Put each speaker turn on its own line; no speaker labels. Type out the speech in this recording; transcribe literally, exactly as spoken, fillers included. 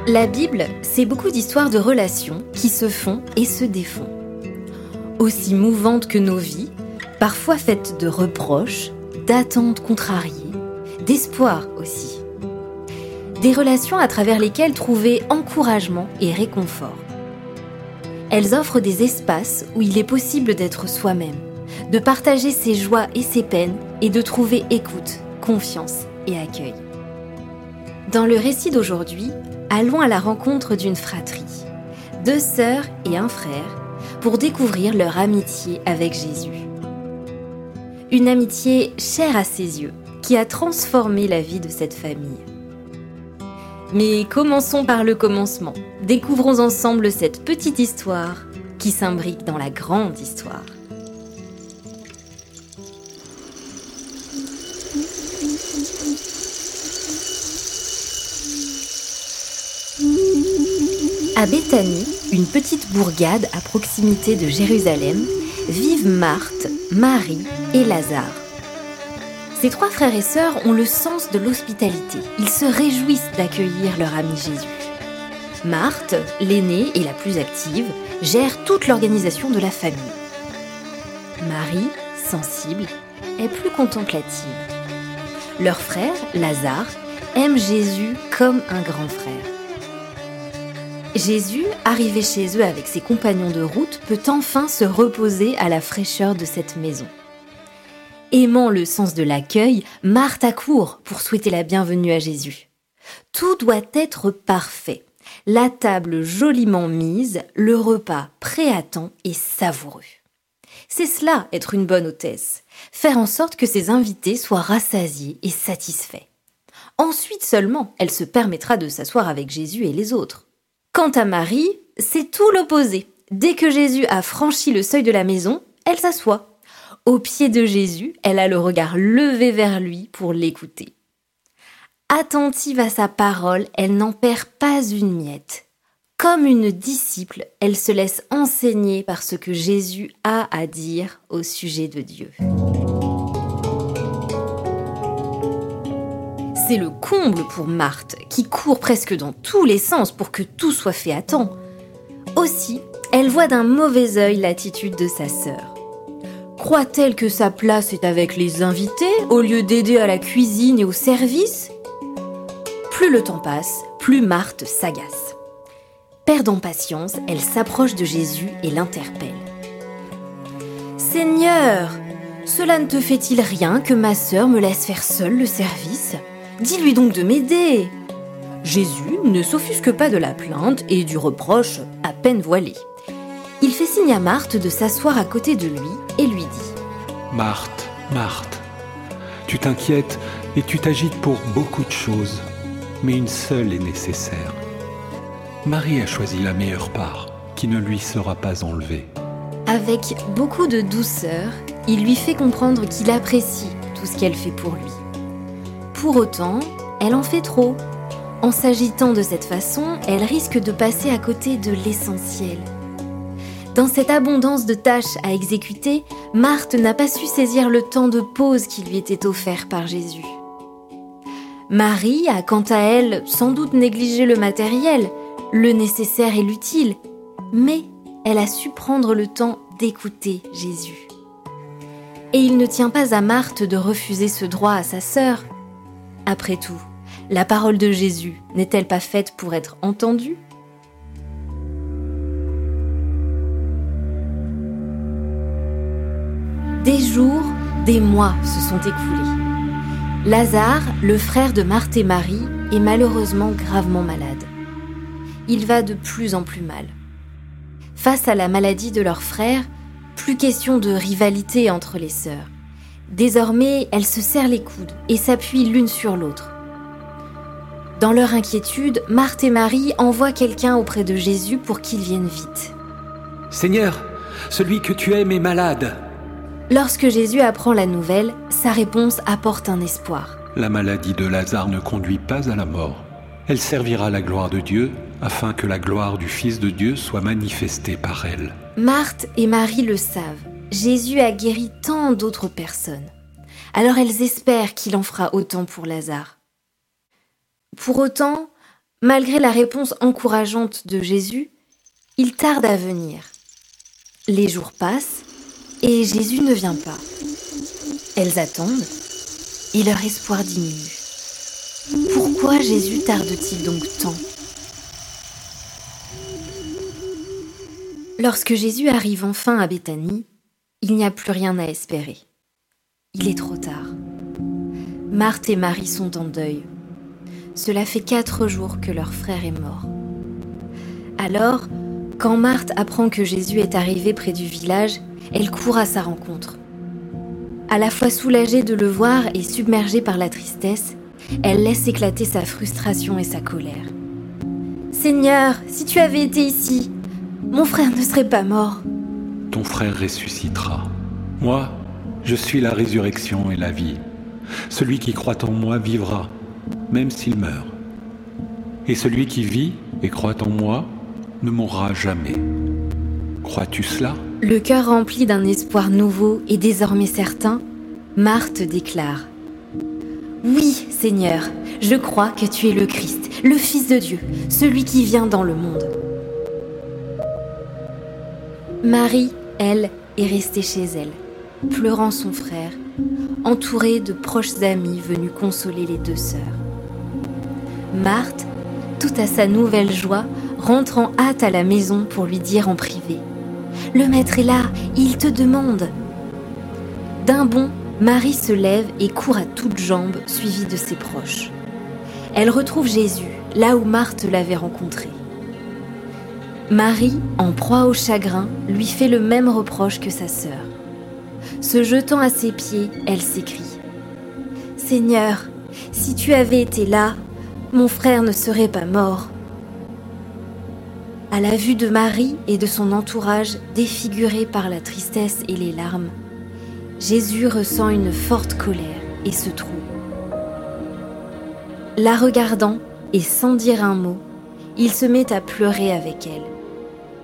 La Bible, c'est beaucoup d'histoires de relations qui se font et se défont. Aussi mouvantes que nos vies, parfois faites de reproches, d'attentes contrariées, d'espoir aussi. Des relations à travers lesquelles trouver encouragement et réconfort. Elles offrent des espaces où il est possible d'être soi-même, de partager ses joies et ses peines et de trouver écoute, confiance et accueil. Dans le récit d'aujourd'hui, allons à la rencontre d'une fratrie, deux sœurs et un frère, pour découvrir leur amitié avec Jésus. Une amitié chère à ses yeux, qui a transformé la vie de cette famille. Mais commençons par le commencement. Découvrons ensemble cette petite histoire qui s'imbrique dans la grande histoire. À Béthanie, une petite bourgade à proximité de Jérusalem, vivent Marthe, Marie et Lazare. Ces trois frères et sœurs ont le sens de l'hospitalité. Ils se réjouissent d'accueillir leur ami Jésus. Marthe, l'aînée et la plus active, gère toute l'organisation de la famille. Marie, sensible, est plus contemplative. Leur frère, Lazare, aime Jésus comme un grand frère. Jésus, arrivé chez eux avec ses compagnons de route, peut enfin se reposer à la fraîcheur de cette maison. Aimant le sens de l'accueil, Marthe accourt pour souhaiter la bienvenue à Jésus. Tout doit être parfait. La table joliment mise, le repas prêt à temps et savoureux. C'est cela, être une bonne hôtesse. Faire en sorte que ses invités soient rassasiés et satisfaits. Ensuite seulement, elle se permettra de s'asseoir avec Jésus et les autres. Quant à Marie, c'est tout l'opposé. Dès que Jésus a franchi le seuil de la maison, elle s'assoit. Au pied de Jésus, elle a le regard levé vers lui pour l'écouter. Attentive à sa parole, elle n'en perd pas une miette. Comme une disciple, elle se laisse enseigner par ce que Jésus a à dire au sujet de Dieu. C'est le comble pour Marthe, qui court presque dans tous les sens pour que tout soit fait à temps. Aussi, elle voit d'un mauvais œil l'attitude de sa sœur. Croit-elle que sa place est avec les invités, au lieu d'aider à la cuisine et au service ? Plus le temps passe, plus Marthe s'agace. Perdant patience, elle s'approche de Jésus et l'interpelle. « Seigneur, cela ne te fait-il rien que ma sœur me laisse faire seule le service ? Dis-lui donc de m'aider !» Jésus ne s'offusque pas de la plainte et du reproche à peine voilé. Il fait signe à Marthe de s'asseoir à côté de lui et lui dit «
Marthe, Marthe, tu t'inquiètes et tu t'agites pour beaucoup de choses, mais une seule est nécessaire. Marie a choisi la meilleure part, qui ne lui sera pas enlevée. »
Avec beaucoup de douceur, il lui fait comprendre qu'il apprécie tout ce qu'elle fait pour lui. Pour autant, elle en fait trop. En s'agitant de cette façon, elle risque de passer à côté de l'essentiel. Dans cette abondance de tâches à exécuter, Marthe n'a pas su saisir le temps de pause qui lui était offert par Jésus. Marie a, quant à elle, sans doute négligé le matériel, le nécessaire et l'utile, mais elle a su prendre le temps d'écouter Jésus. Et il ne tient pas à Marthe de refuser ce droit à sa sœur. Après tout, la parole de Jésus n'est-elle pas faite pour être entendue ? Des jours, des mois se sont écoulés. Lazare, le frère de Marthe et Marie, est malheureusement gravement malade. Il va de plus en plus mal. Face à la maladie de leur frère, plus question de rivalité entre les sœurs. Désormais, elles se serrent les coudes et s'appuient l'une sur l'autre. Dans leur inquiétude, Marthe et Marie envoient quelqu'un auprès de Jésus pour qu'il vienne vite.
« Seigneur, celui que tu aimes est malade. »
Lorsque Jésus apprend la nouvelle, sa réponse apporte un espoir.
« La maladie de Lazare ne conduit pas à la mort. Elle servira à la gloire de Dieu, afin que la gloire du Fils de Dieu soit manifestée par elle. »
Marthe et Marie le savent. Jésus a guéri tant d'autres personnes. Alors elles espèrent qu'il en fera autant pour Lazare. Pour autant, Malgré la réponse encourageante de Jésus, il tarde à venir. Les jours passent et Jésus ne vient pas. Elles attendent et leur espoir diminue. Pourquoi Jésus tarde-t-il donc tant ? Lorsque Jésus arrive enfin à Béthanie, il n'y a plus rien à espérer. Il est trop tard. Marthe et Marie sont en deuil. Cela fait quatre jours que leur frère est mort. Alors, quand Marthe apprend que Jésus est arrivé près du village, elle court à sa rencontre. À la fois soulagée de le voir et submergée par la tristesse, elle laisse éclater sa frustration et sa colère. « Seigneur, si tu avais été ici, mon frère ne serait pas mort. »
Ton frère ressuscitera. Moi, je suis la résurrection et la vie. Celui qui croit en moi vivra, même s'il meurt. Et celui qui vit et croit en moi ne mourra jamais. Crois-tu cela ?
Le cœur rempli d'un espoir nouveau et désormais certain, Marthe déclare « Oui, Seigneur, je crois que tu es le Christ, le Fils de Dieu, celui qui vient dans le monde. » Marie, elle, est restée chez elle, pleurant son frère, entourée de proches amis venus consoler les deux sœurs. Marthe, tout à sa nouvelle joie, rentre en hâte à la maison pour lui dire en privé « Le maître est là, il te demande !» D'un bond, Marie se lève et court à toutes jambes, suivie de ses proches. Elle retrouve Jésus, là où Marthe l'avait rencontré. Marie, en proie au chagrin, lui fait le même reproche que sa sœur. Se jetant à ses pieds, elle s'écrie « Seigneur, si tu avais été là, mon frère ne serait pas mort. » À la vue de Marie et de son entourage défigurés par la tristesse et les larmes, Jésus ressent une forte colère et se trouble. La regardant et sans dire un mot, il se met à pleurer avec elle.